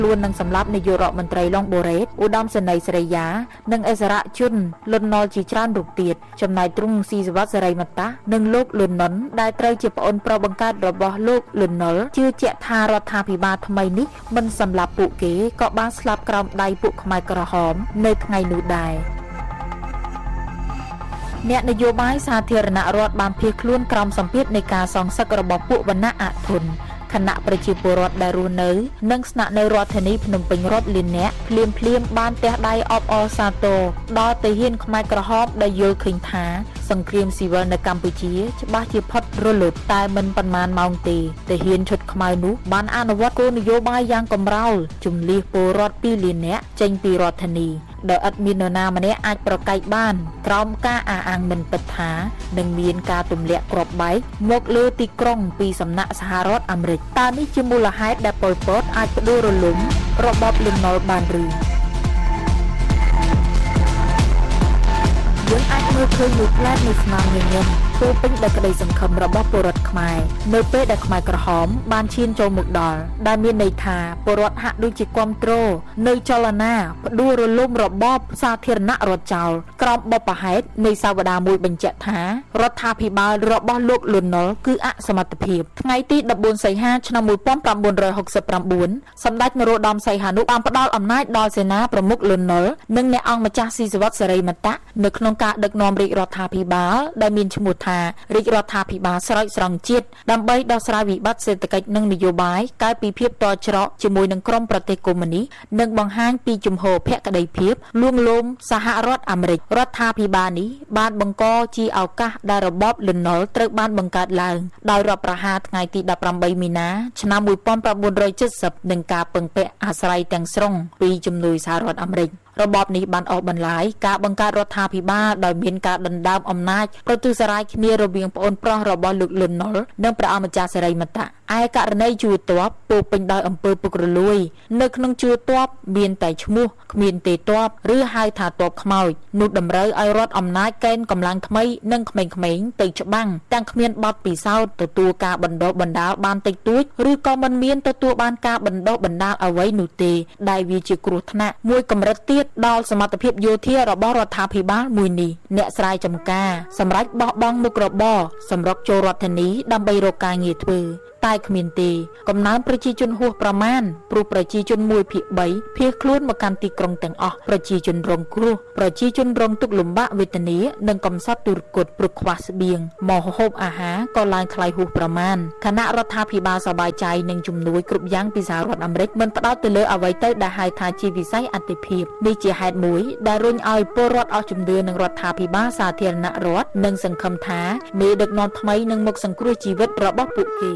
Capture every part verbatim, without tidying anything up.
ខ្លួននឹងសម្លាប់នាយករដ្ឋមន្ត្រីឡុងបូរ៉េតឧត្តមសេនីយ៍សេរីយ៉ានិងអិសរាជជនលន់ណុលជាច្រើនរូបទៀតចំណែកទ្រង់ស៊ីសវត្តសេរីមតានិងលោកលន់ណុនដែលត្រូវជាប្អូនប្រុសបង្កើតរបស់លោកលន់ណុលជឿជាក់ថារដ្ឋាភិបាលថ្មីនេះមិនសម្លាប់ពួកគេក៏បានស្លាប់ក្រោមដៃពួកខ្មែរក្រហមនៅថ្ងៃនោះដែរអ្នកនយោបាយសាធារណរដ្ឋបានភៀសខ្លួនក្រោមសម្ពាធនៃការសងសឹករបស់ពួកវណ្ណៈអធនគណៈប្រជាពលរដ្ឋដែលរស់នៅនិងស្នាក់នៅរដ្ឋធានីភ្នំពេញរាប់លាននាក់ភ្លាមភ្លាមបានទះដៃអបអរសាទរដល់ទាហានខ្មែរក្រហមដែលយល់ឃើញថាសង្គ្រាមស៊ីវិលនៅកម្ពុជាច្បាស់ជាផុតរលត់តែមិនប៉ុន្មានម៉ោងទេទាហានឈុតខ្មៅនោះបានអនុវត្តគោលនយោបាយយ៉ាងកំរោលជំលះពលរដ្ឋពីរលាននាក់ចេញពីរដ្ឋធានីដោយឥតមាននរណាម្នាក់អាចប្រកែកបានក្រោមការអះអាងមិនពិតថានឹងមានការទម្លាក់គ្រាប់បែកមកលើទីក្រុងពីសំណាក់សហរដ្ឋអាមេរិកតើនេះជាមូលហេតុដែលប៉ុលពតអាចផ្ដួលរលំរបបលន់ណុលបានឬយើងអាចមើលឃើញមួយផ្លែតនៃស្នាមញញឹមពោពេញដោយក្តីសង្ឃឹមរបស់ពលរដ្ឋខ្មែរនៅពេលដែលខ្មែរក្រហមបានឈានចូលមកដល់ដែលមានន័យថាពលរដ្ឋហាក់ដូចជាគាំទ្រនៅចលនាផ្ដួលរលំរបបសាធារណរដ្ឋចោលក្រោមបបហេតុនៃសាវតាមួយបញ្ជាក់ថារដ្ឋាភិបាលរបស់លោកលន់ណុលគឺអសមត្ថភាពថ្ងៃទីដប់បួនសីហាឆ្នាំmột nghìn chín trăm sáu mươi chínសម្ដេចនរោត្តមសីហនុបានផ្ដល់អំណាចដល់សេនាប្រមុខលន់ណុលនិងអ្នកអង្គម្ចាស់ស៊ីសវត្តសេរីមតៈនៅក្នុងការដឹកនាំរាជរដ្ឋាភិបាលដែលមានឈ្មោះថារាជរដ្ឋាភិបាលស្រោចស្រង់ជាតិដើម្បីដោះស្រាយវិបត្តិសេដ្ឋកិច្ចនិងនយោបាយកាលពីភាពតច្រកជាមួយនឹងក្រុមប្រទេសកុម្មុយនីសនិងបង្ហាញពីជំហរភក្តីភាពលួងលោមសហរដ្ឋអាមេរិករដ្ឋាភិបាលនេះបានបង្កជាឱកាសដែលរបបលន់ណុលត្រូវបានបង្កើតឡើងដោយរដ្ឋប្រហារថ្ងៃទីដប់ប្រាំបីមីនាឆ្នាំmột nghìn chín trăm bảy mươiនិងការពឹងពាក់អាស្រ័យទាំងស្រុងពីជំនួយសហរដ្ឋអាមេរិករបបនេះបានអស់បន្លាយការបង្កើតរដ្ឋាភិបាលដោយមានការដណ្ដើមអំណាចប្រទុសរាយគ្នារវាងប្អូនប្រុសរបស់លោកលន់ណុលនិងព្រះអង្គម្ចាស់សេរីមតៈឯករណីជួរទ័ពពោពេញដោយអំពើពុករលួយនៅក្នុងជួរទ័ពមានតែឈ្មោះគ្មានទេទ័ពឬហៅថាទ័ពខ្មោចនោះតម្រូវឲ្យរដ្ឋអំណាចកេណ្ឌកម្លាំងថ្មីនិងក្មេងៗទៅច្បាំងទាំងគ្មានបទពិសោធន៍ទទួលការបណ្ដុះបណ្ដាលបានតិចតួចឬក៏មិនមានទទួលបានការបណ្ដុះបណ្ដាលអ្វីនោះទេដែលវាជាគ្រោះថ្នាក់មួយកម្រិតទៀតដល់សមត្ថភាពយោធារបស់រដ្ឋាភិបាលមួយនេះអ្នកស្រែចម្ការសម្រាប់បោះបង់មុខរបរសម្រុកចូលរដ្ឋធានីដើម្បីរកការងារធ្វើតែគ្មានទេកំណើនប្រជាជនហួសប្រមាណព្រោះប្រជាជនមួយភាគបីភៀសខ្លួនមកកាន់ទីក្រុងទាំងអស់ប្រជាជនរងគ្រោះប្រជាជនរងទុក្ខលំបាកវេទនានិងកំសត់ទុរគតព្រោះខ្វះស្បៀងមកហូបអាហារក៏ឡើងថ្លៃហួសប្រមាណគណៈរដ្ឋាភិបាលសប្បាយใจនឹងជំនួយគ្រប់យ៉ាងពីសហរដ្ឋអាមេរិកមិនផ្ដោតទៅលើអ្វីទៅដែលហៅថាជាវិស័យអតិភិបនេះជាហេតុមួយដែលរុញឲ្យពលរដ្ឋអស់ជំនឿនឹងរដ្ឋាភិបាលសាធារណរដ្ឋនិងសង្ឃឹមថាមេដឹកនាំថ្មីនឹងមកសង្គ្រោះជីវិតរបស់ពួកគេ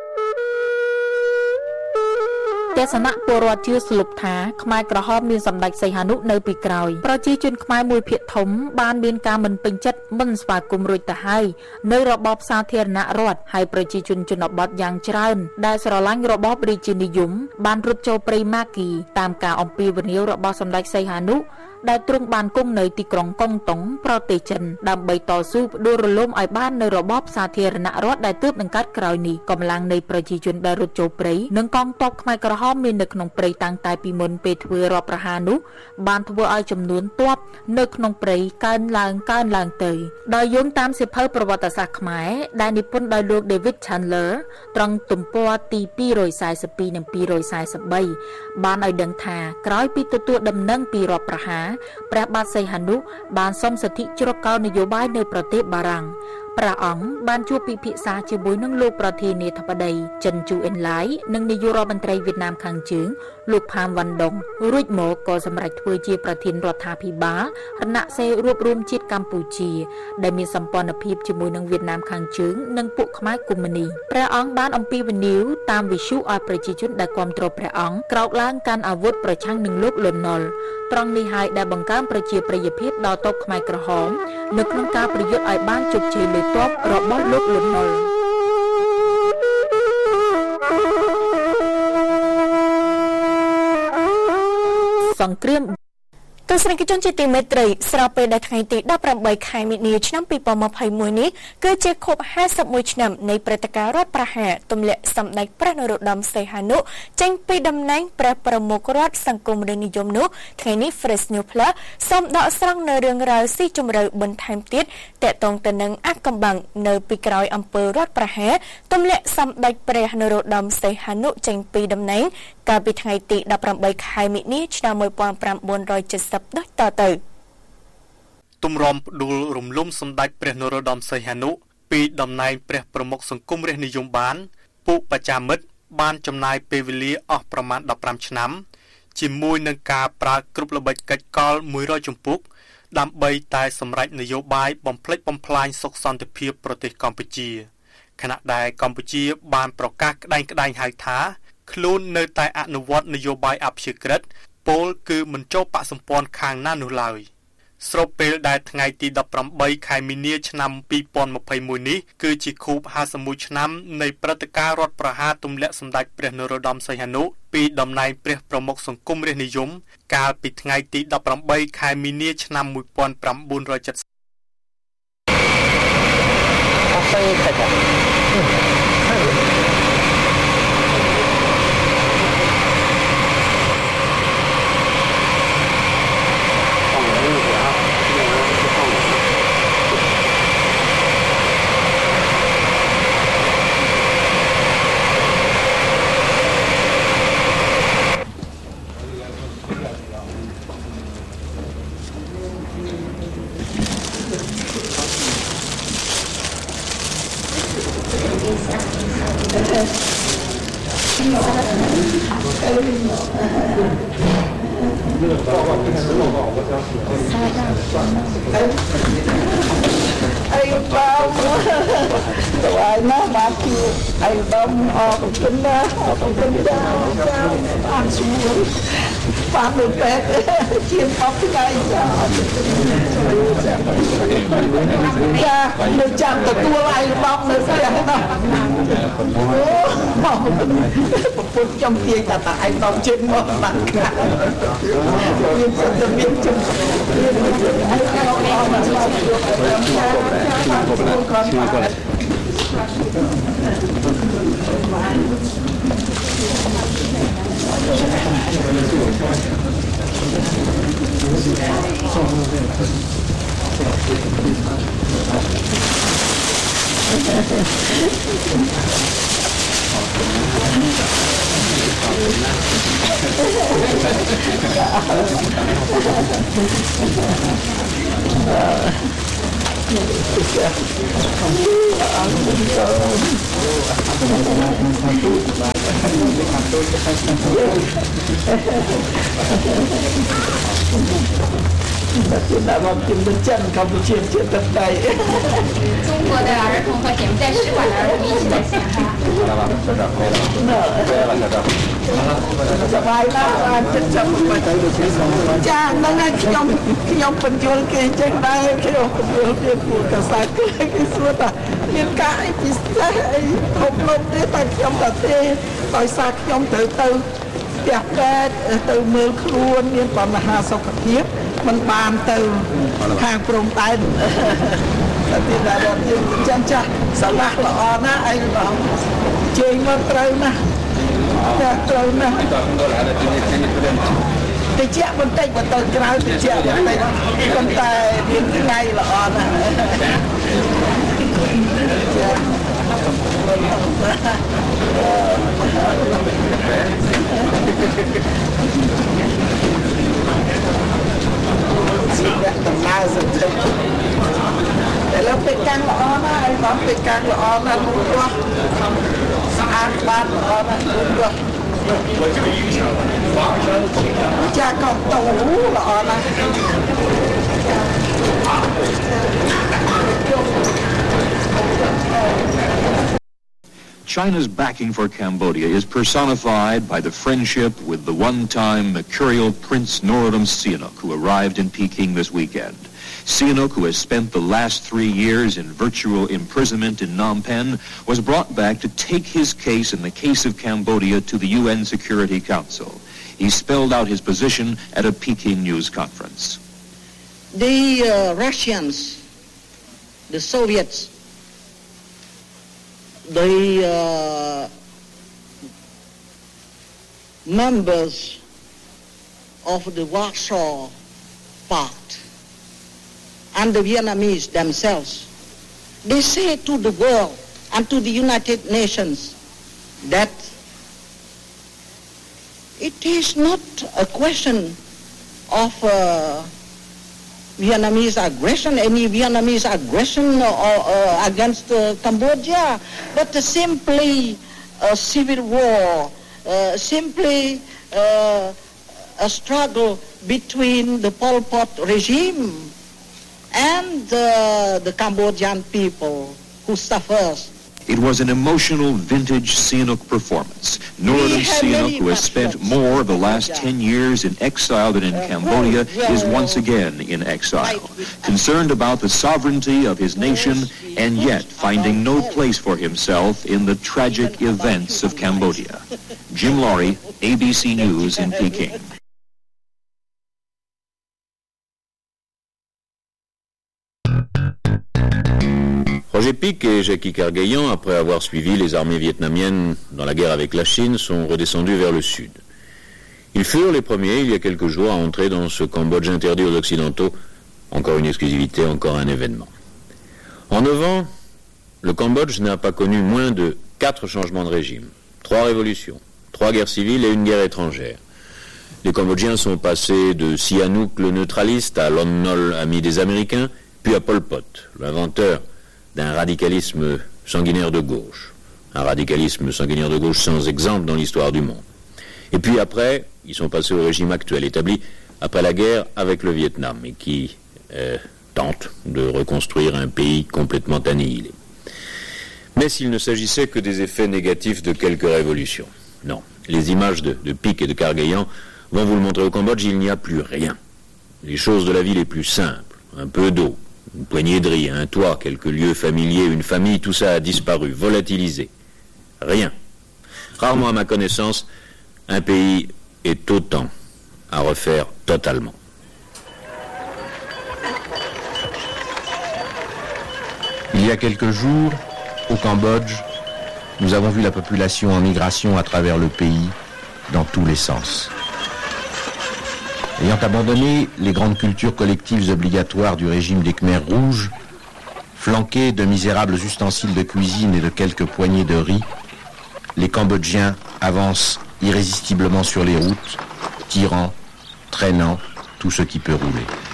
ទស្សនៈពលរដ្ឋជឿស្លុបថាខ្មែរក្រហមមានសម្ដេចសីហនុនៅពីក្រោយប្រជាជនខ្មែរមួយភាគធំបានមានការមិនពេញចិត្តមិនស្វាគមន៍រួចទៅហើយនៅរបបសាធារណរដ្ឋហើយប្រជាជនជនបទយ៉ាងច្រើនដែលស្រឡាញ់របបរាជានិយមបានរត់ចូលព្រៃម៉ាគីតាមការអំពាវនាវរបស់សម្ដេចសីហនុដែលទ្រង់បានគង់នៅទីក្រុងកុងតុងប្រទេសចិនដើម្បីតស៊ូផ្ដួលរលំឲ្យបាននៅរបបសាធារណរដ្ឋដែលទើបនឹងកើតក្រោយនេះកម្លាំងនៃប្រជាជនដែលរត់ចូលព្រៃនិងកងទ័ពខ្មែរក្រហមមាននៅក្នុងព្រៃតាំងតែពីមុនពេលធ្វើរដ្ឋប្រហារនោះបានធ្វើឲ្យចំនួនទ័ពនៅក្នុងព្រៃកើនឡើងកើនឡើងទៅដោយយោងតាមសៀវភៅប្រវត្តិសាស្ត្រខ្មែរដែលនិពន្ធដោយលោក David Chandler ត្រង់ទំព័រទីពីរស៤២និងពីរស៤៣បានឲ្យដឹងថាក្រោយពីទទួលដំណឹងពីរដ្ឋប្រហារព្រះបាទសីហនុបានសុំសិទ្ធិជ្រកកោននយោបាយនៅប្រទេសបារាំងព្រះអង្គបានជួបពិភាក្សាជាមួយនឹងលោកប្រធានាធិបតីចិនជូអិនឡាយនិងនាយករដ្ឋមន្ត្រីវៀតណាមខាងជើងលោកផាមវ៉ាន់ដុងរួចមកក៏សម្រេចធ្វើជាប្រធានរដ្ឋាភិបាលគណៈសេរួបរวมជាតិកម្ពុជាដែលមានសម្ព័ន្ធភាពជាមួយនឹងវៀតណាមខាងជើងនិងពួកខ្មែរកុម្មុយនីសព្រះអង្គបានអំពាវនាវតាមវិទ្យុឲ្យប្រជាជនដែលគាំទ្រព្រះអង្គក្រោកឡើងកាន់អាវុធប្រឆាំងនឹងលោកលន់ណុលត្រង់នេះហើយដែលបង្កើនប្រជាប្រិយភាពដល់ទ័ពខ្មែរក្រហមនៅក្នុងការប្រយុទ្ធឲ្យបានជោគជ័យលើទ័ពរបស់លោកលន់ណុលសង្គ្រាមទស្សនិកជនជាទីមេត្រីស្របពេលដែលថ្ងៃទីដប់ប្រាំបីខែមីនាឆ្នាំពីរពាន់ម្ភៃមួយនេះគឺជាខួបห้าสิบមួយឆ្នាំនៃព្រឹត្តិការណ៍រដ្ឋប្រហារទម្លាក់សម្ដេចព្រះនរោត្តមសីហនុចេញពីតំណែងព្រះប្រមុខរដ្ឋសង្គមរាស្ត្រនិយមនោះថ្ងៃនេះ Fresh News Plus សូមដកស្រង់នៅរឿងរ៉ាវស៊ីជម្រៅបន្ថែមទៀតទាក់ទងទៅនឹងអាថ៌កំបាំងនៅពីក្រោយអំពើរដ្ឋប្រហារទម្លាក់សម្ដេចព្រះនរោត្តមសីហនុចេញពីតំណែងកាលពីថ្ងៃទីដប់ប្រាំបីខែមីនាឆ្នាំmột nghìn chín trămเจ็ดสิบដូចតទៅទំរំផ្ដួលរំលំសម្ដេចព្រះនរោត្តមសីហនុពីតំណែងព្រះប្រមុខសង្គមរាស្ត្រនិយមបានពួកប្រជាមិត្តបានចំណាយពេលវេលាអស់ប្រមាណដប់ប្រាំឆ្នាំជាមួយនឹងការប្រើគ្រប់ល្បិចកិច្ចកលមួយរយជំពូកដើម្បីតែសម្រេចនយោបាយបំផ្លិចបំផ្លាញសុខសន្តិភាពប្រទេសកម្ពុជាខណៈដែលកម្ពុជាបានប្រកាសក្តែងក្តែងហៅថាខ្លួននៅតែអនុវត្តនយោបាយអព្យាក្រឹតពោលគឺមិនចូលបកសម្ព័ន្ធខាងណានោះឡើយស្របពេលដែលថ្ងៃទីដប់ប្រាំបីខែមីនាឆ្នាំពីរពាន់ម្ភៃមួយនេះគឺជាខួបห้าสิบមួយឆ្នាំនៃព្រឹត្តិការណ៍រដ្ឋប្រហារទម្លាក់សម្ដេចព្រះនរោត្តមសីហនុពីតំណែងព្រះប្រមុខសង្គមរាស្ត្រនិយមកាលពីថ្ងៃទីដប់ប្រាំបីខែមីនាឆ្នាំmột nghìn chín trămเจ็ดสิบអត់ទេតែចា Anh bao tụi ai nó ba kêu anh đông họ cũng tin đó họ cũng tin đó ăn xuống bán được tết chiên bắp cái này cha được chạm từ tua lại bắp được cái đó một trong tiền là tại anh đông trên một mặt cả nhưng sự tự nhiên chung现在我们的健康不健健的带。 中国的儿童和柬埔寨使馆的儿童一起来献花。 สบายมากอ่ะจะจำมาจ้านั่นไงขยมขยมเป็นโยนเกยจังได้ขยมเป็นโยนเรียนผู้กษัตริย์ก็คือสุดอ่ะเรียนกายพิเศษขบลมได้แต่ขยมแต่เต้ต่อยสักขยมเติร์เติร์อยากได้เติร์มือครูนเรียนปมหาสุขเทียบมันบานเติร์ทางโปร่งใต้แต่ที่ไหนเราเรียนจันจ้าสลักละอ่อนนะไอ้เราเจงมาเติร์นะแต่เติร์นะติเจ้าบนเต้บนต้นกระติเจ้าบนเต้บนเต้เรียนไงละอ่อนนะตำนานสุดแต่แล้วเป็นกลางละอ่อนนะไอ้ความเป็นกลางละอ่อนนะรู้ว่าสะอาดบ้านละอ่อนนะรู้ว่าจะกอบตูละอ่อนนะ China's backing for Cambodia is personified by the friendship with the one-time mercurial Prince Norodom Sihanouk, who arrived in Peking this weekend. Sihanouk, who has spent the last three years in virtual imprisonment in Phnom Penh, was brought back to take his case in the case of Cambodia to the U N Security Council. he spelled out his position at a Peking news conference. The uh, Russians, the Soviets, the uh, members of the Warsaw Pact and the Vietnamese themselves, they say to the world and to the United Nations that it is not a question of uh, Vietnamese aggression, any Vietnamese aggression or, uh, against uh, Cambodia, but uh, simply a civil war, uh, simply uh, a struggle between the Pol Pot regime and uh, the Cambodian people who suffers. It was an emotional vintage Sihanouk performance. Norodom Sihanouk, who has spent more of the last ten years in exile than in Cambodia, is once again in exile, concerned about the sovereignty of his nation and yet finding no place for himself in the tragic events of Cambodia. Jim Laurie, A B C News in Peking. Roger Pic et Jackie Cargaillan, après avoir suivi les armées vietnamiennes dans la guerre avec la Chine, sont redescendus vers le sud. Ils furent les premiers, il y a quelques jours, à entrer dans ce Cambodge interdit aux Occidentaux. Encore une exclusivité, encore un événement. En neuf ans, le Cambodge n'a pas connu moins de quatre changements de régime, trois révolutions, trois guerres civiles et une guerre étrangère. Les Cambodgiens sont passés de Sihanouk le neutraliste à Lon Nol, ami des Américains, puis à Pol Pot, l'inventeur d'un radicalisme sanguinaire de gauche. Un radicalisme sanguinaire de gauche sans exemple dans l'histoire du monde. Et puis après, ils sont passés au régime actuel, établi après la guerre avec le Vietnam, et qui euh, tente de reconstruire un pays complètement annihilé. Mais s'il ne s'agissait que des effets négatifs de quelques révolutions. Non, les images de, de Pic et de Cargaillan vont vous le montrer. Au Cambodge, il n'y a plus rien. Les choses de la vie les plus simples, un peu d'eau, une poignée de riz, un toit, quelques lieux familiers, une famille, tout ça a disparu, volatilisé. Rien. Rarement à ma connaissance, un pays est autant à refaire totalement. Il y a quelques jours, au Cambodge, nous avons vu la population en migration à travers le pays, dans tous les sens. Ayant abandonné les grandes cultures collectives obligatoires du régime des Khmers rouges, flanqués de misérables ustensiles de cuisine et de quelques poignées de riz, les Cambodgiens avancent irrésistiblement sur les routes, tirant, traînant tout ce qui peut rouler.